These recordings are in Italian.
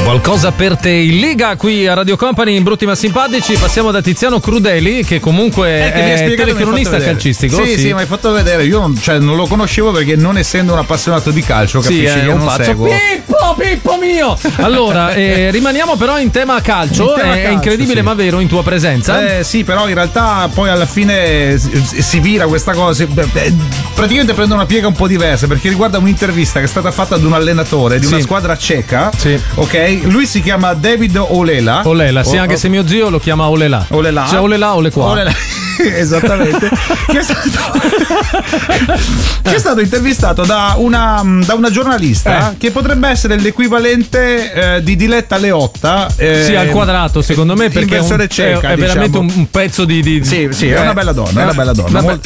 Qualcosa per te in Liga qui a Radio Company in Brutti ma Simpatici. Passiamo da Tiziano Crudeli, che comunque è telecronista calcistico. Sì, mi hai fatto vedere. Io non lo conoscevo perché, non essendo un appassionato di calcio, capisci che io non seguo. Pippo mio! Allora, rimaniamo però in tema calcio. È incredibile, sì, ma vero, in tua presenza. Sì, però in realtà poi alla fine si vira questa cosa. Praticamente prende una piega un po' diversa, perché riguarda un'intervista che è stata fatta ad un allenatore di una squadra ceca. Sì. Ok? Lui si chiama David Olela. Sì, anche se mio zio lo chiama Olela. Cioè Olela o le qua. Olela. Esattamente. che è stato intervistato da una giornalista che potrebbe essere l'equivalente di Diletta Leotta, sì, al quadrato, secondo me, perché in versione ceca, è veramente un pezzo di sì, è una bella donna, è una bella donna.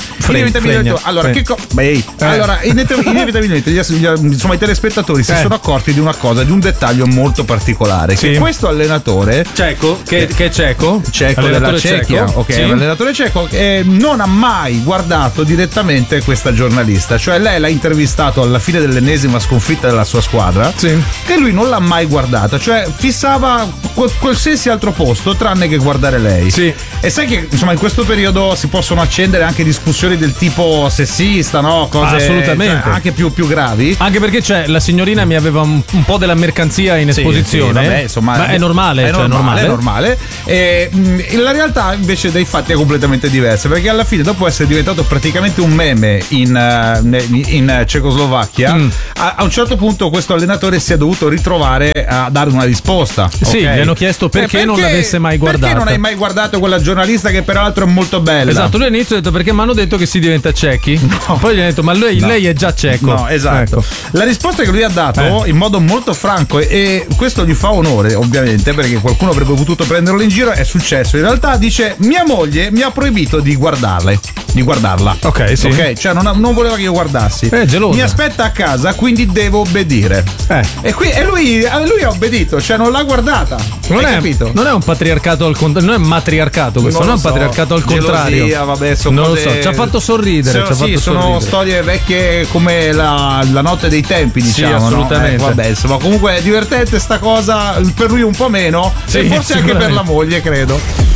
Allora, inevitabilmente insomma, i telespettatori si sono accorti di una cosa, di un dettaglio molto particolare, che questo allenatore ceco, che è ceco della Cechia, l'allenatore ceco, non ha mai guardato direttamente questa giornalista, cioè lei l'ha intervistato alla fine dell'ennesima sconfitta della sua squadra, e lui non l'ha mai guardata, cioè fissava qualsiasi altro posto tranne che guardare lei. E sai che insomma in questo periodo si possono accendere anche discussioni del tipo sessista, no? Cose assolutamente, anche più gravi, anche perché la signorina mi aveva un po' della mercanzia in esposizione. Vabbè, insomma, ma è normale. È normale. E la realtà invece dei fatti è completamente diversa, perché alla fine, dopo essere diventato praticamente un meme in Cecoslovacchia, a un certo punto questo allenatore si è dovuto ritrovare a dare una risposta. Sì, gli hanno chiesto perché non l'avesse mai guardata. Perché non hai mai guardato quella giornalista che peraltro è molto bella? Esatto, lui all'inizio ha detto perché mi hanno detto che si diventa cechi. No. Poi gli hanno detto ma lei è già ceco. No, esatto. Ecco. La risposta che lui ha dato in modo molto franco, e questo gli fa onore ovviamente, perché qualcuno avrebbe potuto prenderlo in giro, è successo. In realtà dice: mia moglie mi ha proibito di guardarla. Ok, sì. Ok, cioè non voleva che io guardassi. Gelosa. Mi aspetta a casa, quindi devo obbedire. E lui ha obbedito, cioè non l'ha guardata. Capito? Non è un patriarcato al contrario, non è matriarcato questo, non è un patriarcato al contrario. Gelosia, vabbè, non lo so, ci ha fatto sorridere. Sono storie vecchie come la notte dei tempi, diciamo. Sì, assolutamente. No? Vabbè, insomma, comunque è divertente sta cosa, per lui un po' meno, e forse anche per la moglie, credo.